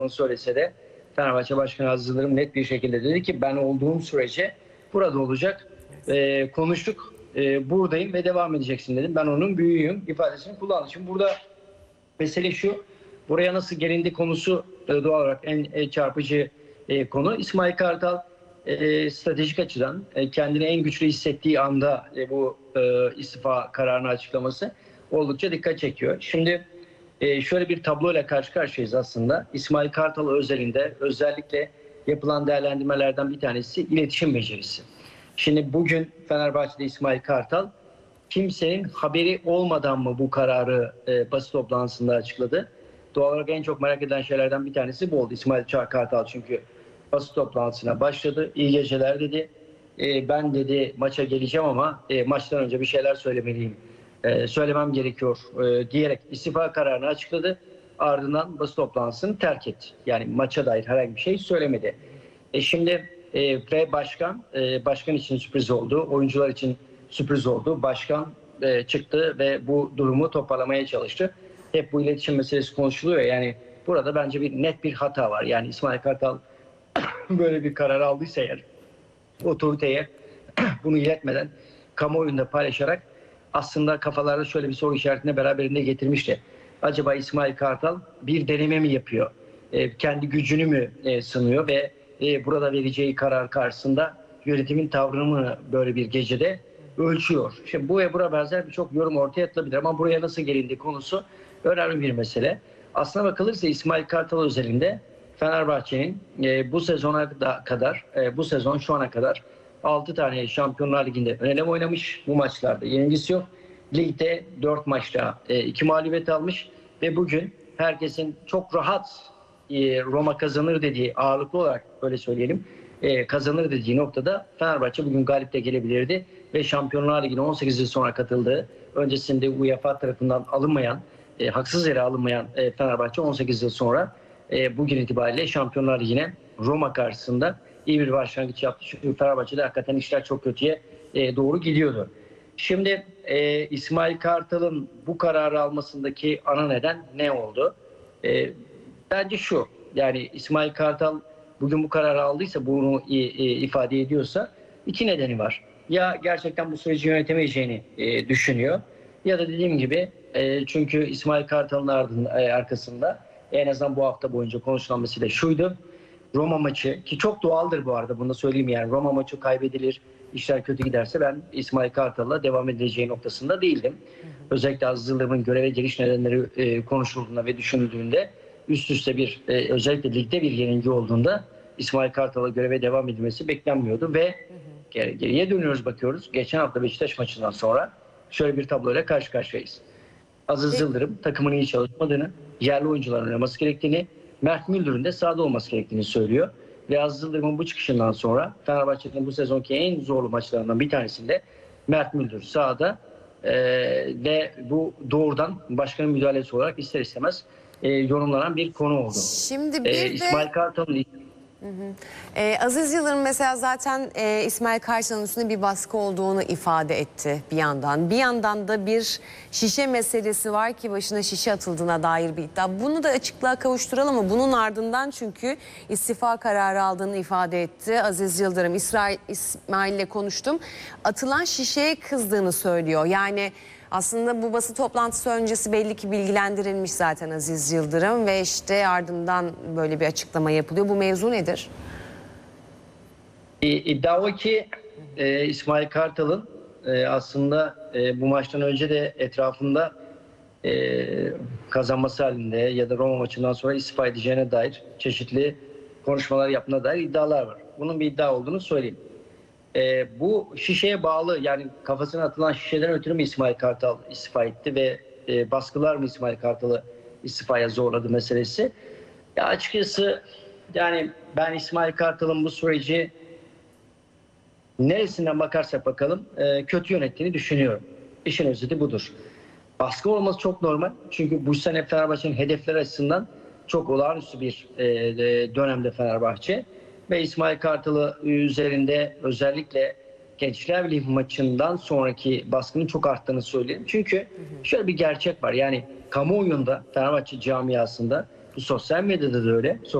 söylese de Fenerbahçe Başkanı Aziz Yıldırım net bir şekilde dedi ki ben olduğum sürece burada olacak. Konuştuk. Buradayım ve devam edeceksin dedim. Ben onun büyüğüyüm ifadesini kullandım. Şimdi burada mesele şu. Buraya nasıl gelindi konusu doğal olarak en çarpıcı konu. İsmail Kartal stratejik açıdan kendini en güçlü hissettiği anda bu istifa kararını açıklaması oldukça dikkat çekiyor. Şimdi şöyle bir tabloyla karşı karşıyayız aslında. İsmail Kartal özelinde özellikle yapılan değerlendirmelerden bir tanesi iletişim becerisi. Şimdi bugün Fenerbahçe'de İsmail Kartal kimsenin haberi olmadan mı bu kararı basın toplantısında açıkladı? Doğal olarak en çok merak edilen şeylerden bir tanesi bu oldu. İsmail Kartal çünkü basın toplantısına başladı. İyi geceler dedi. Ben dedi maça geleceğim ama maçtan önce bir şeyler söylemeliyim. Söylemem gerekiyor diyerek istifa kararını açıkladı. Ardından basın toplantısını terk etti. Yani maça dair herhangi bir şey söylemedi. Şimdi ve başkan için sürpriz oldu. Oyuncular için sürpriz oldu. Başkan çıktı ve bu durumu toparlamaya çalıştı. Hep bu iletişim meselesi konuşuluyor. Yani burada bence net bir hata var. Yani İsmail Kartal böyle bir karar aldıysa eğer otoriteye bunu iletmeden kamuoyunda paylaşarak aslında kafalarda şöyle bir soru işaretine beraberinde getirmişti. Acaba İsmail Kartal bir deneme mi yapıyor? Kendi gücünü mü sınıyor ve burada vereceği karar karşısında yönetimin tavrını mı böyle bir gecede ölçüyor? Şimdi bu ve buna benzer birçok yorum ortaya atılabilir ama buraya nasıl gelindiği konusu önemli bir mesele. Aslına bakılırsa İsmail Kartal özelinde Fenerbahçe'nin bu sezona kadar, bu sezon şu ana kadar 6 tane Şampiyonlar Ligi'nde ön eleme oynamış. Bu maçlarda yenilgisi yok. Ligde 4 maçta 2 mağlubiyet almış ve bugün herkesin çok rahat Roma kazanır dediği, ağırlıklı olarak öyle söyleyelim, kazanır dediği noktada Fenerbahçe bugün galip de gelebilirdi ve Şampiyonlar Ligi'ne 18 yıl sonra katıldığı, öncesinde UEFA tarafından alınmayan, haksız yere alınmayan Fenerbahçe 18 yıl sonra bugün itibariyle Şampiyonlar Ligi'ne Roma karşısında iyi bir başlangıç yaptı. Çünkü Fenerbahçe'de hakikaten işler çok kötüye doğru gidiyordu. Şimdi İsmail Kartal'ın bu kararı almasındaki ana neden ne oldu? Bence şu, yani İsmail Kartal bugün bu kararı aldıysa, bunu ifade ediyorsa iki nedeni var. Ya gerçekten bu süreci yönetemeyeceğini düşünüyor ya da dediğim gibi çünkü İsmail Kartal'ın arkasında en azından bu hafta boyunca konuşulan mesele şuydu. Roma maçı, ki çok doğaldır bu arada, bunu da söyleyeyim, yani Roma maçı kaybedilir, işler kötü giderse ben İsmail Kartal'la devam edileceği noktasında değildim. Özellikle Aziz Yıldırım'ın göreve geliş nedenleri konuşulduğunda ve düşünüldüğünde üst üste bir özellikle ligde bir yenilgi olduğunda İsmail Kartal'a göreve devam edilmesi beklenmiyordu ve geriye dönüyoruz, bakıyoruz. Geçen hafta Beşiktaş maçından sonra şöyle bir tabloyla karşı karşıyayız. Aziz Yıldırım takımın iyi çalışmadığını, yerli oyuncuların oynaması gerektiğini, Mert Müldür'ün de sahada olması gerektiğini söylüyor. Ve Aziz Yıldırım'ın bu çıkışından sonra Fenerbahçe'nin bu sezonki en zorlu maçlarından bir tanesinde Mert Müldür sahada ve bu doğrudan başkanın müdahalesi olarak ister istemez yorumlanan bir konu oldu. Şimdi bir de İsmail Kartal'ın Aziz Yıldırım mesela zaten İsmail Kartal'ın üstünde bir baskı olduğunu ifade etti bir yandan. Bir yandan da bir şişe meselesi var ki başına şişe atıldığına dair bir iddia. Bunu da açıklığa kavuşturalım mı? Bunun ardından çünkü istifa kararı aldığını ifade etti. Aziz Yıldırım, İsmail'le konuştum. Atılan şişeye kızdığını söylüyor. Yani aslında bu basın toplantısı öncesi belli ki bilgilendirilmiş zaten Aziz Yıldırım ve işte ardından böyle bir açıklama yapılıyor. Bu mevzu nedir? İddia o ki İsmail Kartal'ın aslında bu maçtan önce de etrafında kazanması halinde ya da Roma maçından sonra istifa edeceğine dair çeşitli konuşmalar yaptığına dair iddialar var. Bunun bir iddia olduğunu söyleyeyim. Bu şişeye bağlı, yani kafasına atılan şişeden ötürü mü İsmail Kartal istifa etti ve baskılar mı İsmail Kartal'ı istifaya zorladı meselesi? Ya açıkçası yani ben İsmail Kartal'ın bu süreci neresinden bakarsak bakalım kötü yönettiğini düşünüyorum. İşin özeti budur. Baskı olması çok normal. Çünkü bu sene Fenerbahçe'nin hedefleri açısından çok olağanüstü bir dönemde Fenerbahçe. Ve İsmail Kartal'ı üzerinde özellikle Gençler Birliği maçından sonraki baskının çok arttığını söyleyelim. Çünkü şöyle bir gerçek var. Yani kamuoyunda, Fenerbahçe camiasında Bu sosyal medyada da öyle.